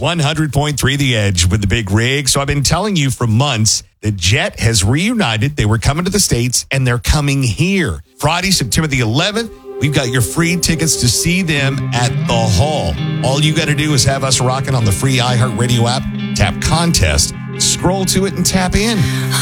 100.3 The Edge with the Big Rig. So I've been telling you for months that Jet has reunited. They were coming to the States and they're coming here. Friday, September the 11th, we've got your free tickets to see them at the Hall. All you got to do is have us rocking on the free iHeartRadio app, tap contest, scroll to it and tap in.